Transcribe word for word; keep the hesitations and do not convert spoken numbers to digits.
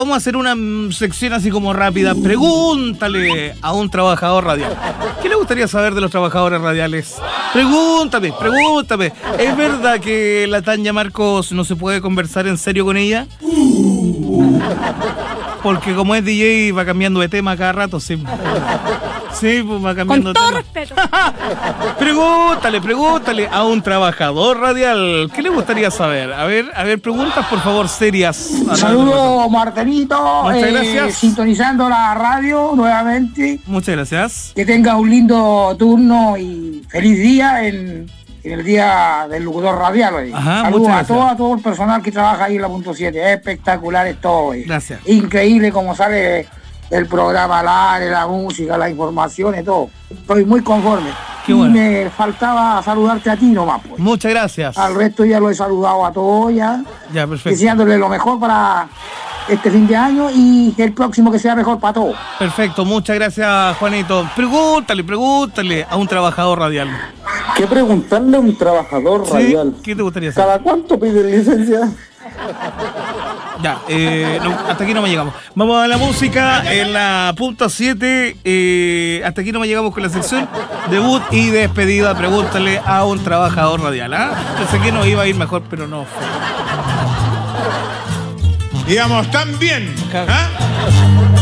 Vamos a hacer una mm, sección así como rápida. Pregúntale a un trabajador radial. ¿Qué le gustaría saber de los trabajadores radiales? Pregúntame, pregúntame. ¿Es verdad que la Tanya Marcos no se puede conversar en serio con ella? Porque como es D J va cambiando de tema cada rato, sí. Sí, pues va cambiando Con todo de tema. respeto. Pregúntale, pregúntale a un trabajador radial. ¿Qué le gustaría saber? A ver, a ver, preguntas por favor serias. Saludos, Martelito. Muchas eh, gracias. Sintonizando la radio nuevamente. Muchas gracias. Que tenga un lindo turno y feliz día en, en el día del locutor radial hoy. Ajá, Saludos muchas a gracias. todo, a todo el personal que trabaja ahí en la punto siete. Espectacular esto. eh. Gracias. Increíble como sale el programa al aire, la música, la información y todo. Estoy muy conforme. Qué y bueno. me faltaba saludarte a ti nomás, pues. Muchas gracias. Al resto ya lo he saludado a todos ya. Ya, perfecto. Deseándole lo mejor para este fin de año y el próximo que sea mejor para todos. Perfecto, muchas gracias, Juanito. Pregúntale, pregúntale a un trabajador radial. ¿Qué preguntarle a un trabajador ¿Sí? radial? ¿Qué te gustaría saber? ¿Cada cuánto piden licencia? Ya, eh, no, hasta aquí no me llegamos. Vamos a la música en la punta siete. Eh, hasta aquí no me llegamos con la sección debut y despedida. Pregúntale a un trabajador radial. ¿Ah? Pensé que no iba a ir mejor, pero no fue. Digamos, tan bien. ¿Ah?